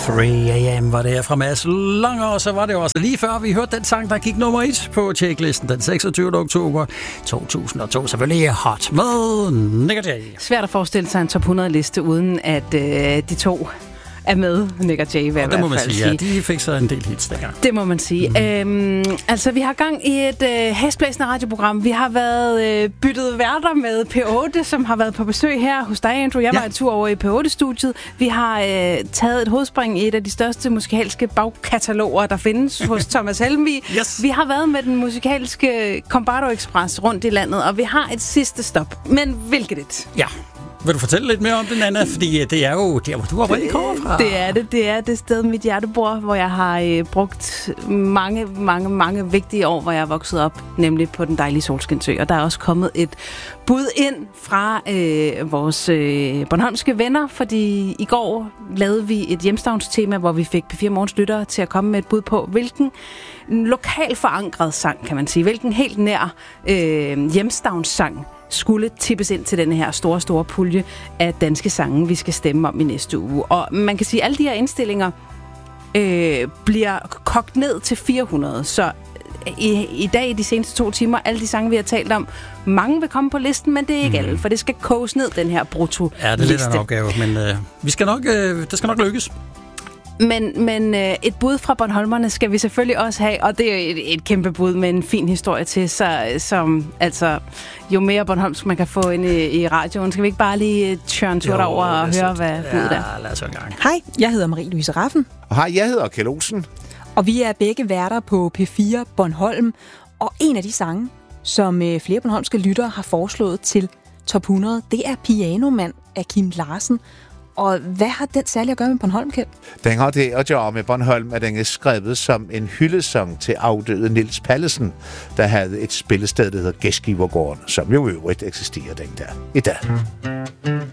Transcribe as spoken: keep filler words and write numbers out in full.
tre a m var det her fra Mads Langer, og så var det også lige før vi hørte den sang, der gik nummer et på tjeklisten den seksogtyvende oktober to tusind og to. Selvfølgelig Hot med Nick og Jay. Svært at forestille sig en top hundrede liste uden at øh, de to er med, Nick og Jay, vil jeg i hvert fald sige. Det må man sige, ja. De fik så en del hits dengang. Det må man sige. Mm. Øhm, altså, vi har gang i et øh, hæsblæsende radioprogram. Vi har været øh, byttet værter med P otte, som har været på besøg her hos dig, Andrew. Jeg ja. var en tur over i P otte-studiet. Vi har øh, taget et hovedspring i et af de største musikalske bagkataloger, der findes hos Thomas Helmvig. Yes. Vi har været med den musikalske Combardo Express rundt i landet, og vi har et sidste stop. Men hvilket et? Ja. Vil du fortælle lidt mere om den, Anna? Fordi det er jo der, hvor du oprindeligt kommer fra. Det er det. Det er det sted, mit hjerte bor, hvor jeg har øh, brugt mange, mange, mange vigtige år, hvor jeg er vokset op, nemlig på den dejlige Solskinsø. Og der er også kommet et bud ind fra øh, vores øh, bornholmske venner, fordi i går lavede vi et hjemstavnstema, hvor vi fik P fire Morgens lyttere til at komme med et bud på, hvilken lokal forankret sang, kan man sige, hvilken helt nær øh, hjemstavnssang skulle tippes ind til denne her store, store pulje af danske sange, vi skal stemme om i næste uge. Og man kan sige, at alle de her indstillinger øh, bliver kogt ned til fire hundrede. Så i, i dag, i de seneste to timer, alle de sange, vi har talt om, mange vil komme på listen, men det er ikke mm. alle, for det skal koges ned, den her brutto-liste. Ja, det er lidt af en opgave, men øh, vi skal nok, øh, det skal nok lykkes. Men, men øh, et bud fra Bornholmerne skal vi selvfølgelig også have, og det er jo et, et kæmpe bud med en fin historie til, så, som altså, jo mere Bornholmsk man kan få ind i, i radioen. Skal vi ikke bare lige tørre en tur over og høre, hvad budet er? Ja, lad os en gang. Hej, jeg hedder Marie-Louise Raffen. Og hej, jeg hedder Kjeld Olsen. Og vi er begge værter på P fire Bornholm, og en af de sange, som øh, flere bornholmske lyttere har foreslået til top hundrede, det er Pianomand af Kim Larsen. Og hvad har den særligt at gøre med Bornholm, Kjeld? Den har det at gøre med Bornholm, at den er skrevet som en hyldesang til afdøde Niels Pallesen, der havde et spillested, der hedder Gæstgivergården, som jo øvrigt eksisterer den der i dag.